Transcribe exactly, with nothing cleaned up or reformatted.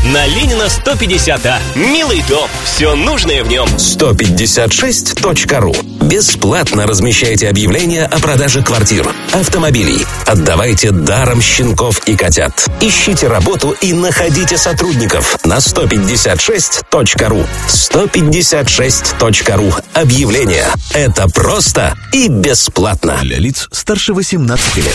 на Ленина сто пятьдесят А. Милый дом, все нужное в нем. сто пятьдесят шесть точка ру. Бесплатно размещайте объявления о продаже квартир, автомобилей. Отдавайте даром щенков и котят. Ищите работу и находите сотрудников на сто пятьдесят шесть точка ру. сто пятьдесят шесть точка ру. Объявления. Это просто и бесплатно. Для лиц старше восемнадцати лет.